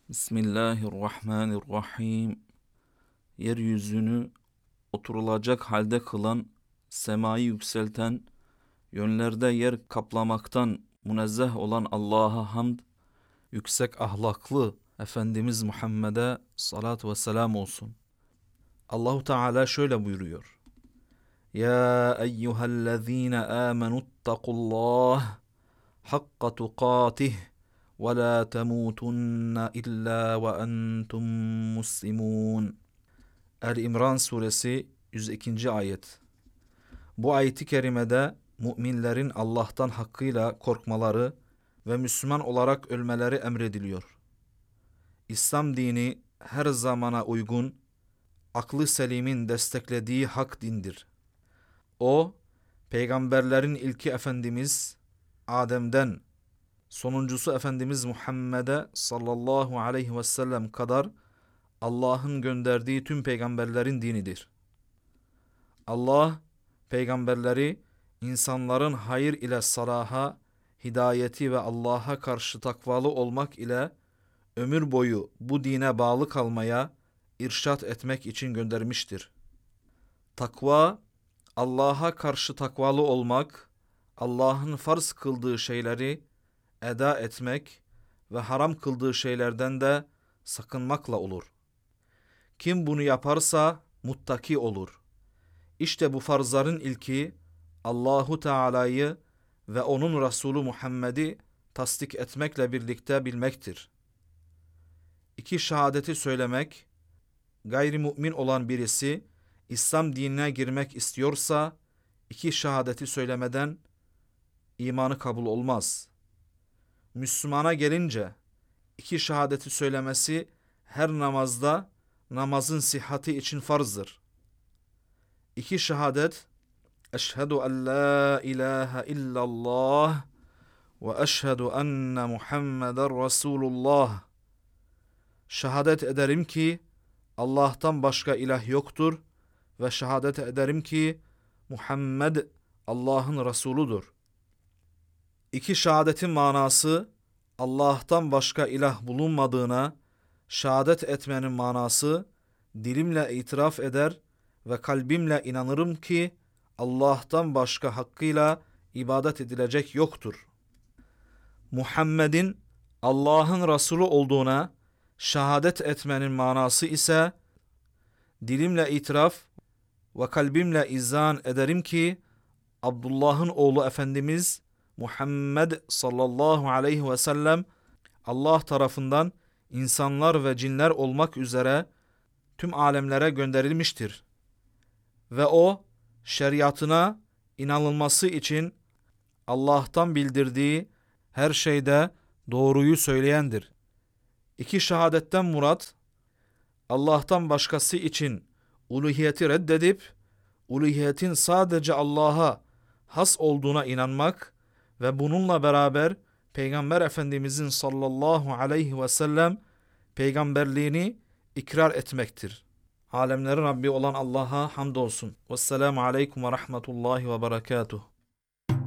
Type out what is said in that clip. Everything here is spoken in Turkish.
Bismillahirrahmanirrahim. Yeryüzünü oturulacak halde kılan, semayı yükselten, yönlerde yer kaplamaktan münezzeh olan Allah'a hamd, yüksek ahlaklı Efendimiz Muhammed'e salat ve selam olsun. Allahu Teala şöyle buyuruyor. Ya eyyühellezine amenuttakullah hakka tukatih ve la temutunna illa ve entum muslimun. El-İmran suresi 102. ayet. Bu ayeti kerimede müminlerin Allah'tan hakkıyla korkmaları ve Müslüman olarak ölmeleri emrediliyor. İslam dini her zamana uygun, aklı selimin desteklediği hak dindir. O, peygamberlerin ilki Efendimiz Adem'den, sonuncusu Efendimiz Muhammed'e sallallahu aleyhi ve sellem kadar Allah'ın gönderdiği tüm peygamberlerin dinidir. Allah, peygamberleri insanların hayır ile salaha, hidayeti ve Allah'a karşı takvalı olmak ile ömür boyu bu dine bağlı kalmaya, irşat etmek için göndermiştir. Takva, Allah'a karşı takvalı olmak, Allah'ın farz kıldığı şeyleri eda etmek ve haram kıldığı şeylerden de sakınmakla olur. Kim bunu yaparsa muttaki olur. İşte bu farzların ilki Allahu Teala'yı ve onun Resulü Muhammed'i tasdik etmekle birlikte bilmektir. İki şehadeti söylemek, gayrimümin olan birisi İslam dinine girmek istiyorsa iki şehadeti söylemeden imanı kabul olmaz. Müslümana gelince iki şehadeti söylemesi her namazda namazın sıhhati için farzdır. İki şehadet, eşhedü en la ilahe illallah ve eşhedü enne Muhammeden Resulullah. Şehadet ederim ki Allah'tan başka ilah yoktur ve şehadet ederim ki Muhammed Allah'ın Resuludur. İki şehadetin manası Allah'tan başka ilah bulunmadığına şehadet etmenin manası dilimle itiraf eder ve kalbimle inanırım ki Allah'tan başka hakkıyla ibadet edilecek yoktur. Muhammed'in Allah'ın Resulü olduğuna şehadet etmenin manası ise dilimle itiraf ve kalbimle izan ederim ki Abdullah'ın oğlu Efendimiz Muhammed sallallahu aleyhi ve sellem Allah tarafından insanlar ve cinler olmak üzere tüm alemlere gönderilmiştir. Ve o şeriatına inanılması için Allah'tan bildirdiği her şeyde doğruyu söyleyendir. İki şehadetten murat Allah'tan başkası için uluhiyeti reddedip uluhiyetin sadece Allah'a has olduğuna inanmak ve bununla beraber Peygamber Efendimizin sallallahu aleyhi ve sellem peygamberliğini ikrar etmektir. Alemlerin Rabbi olan Allah'a hamdolsun. Vesselamu aleyküm ve rahmetullahi ve berekatuhu.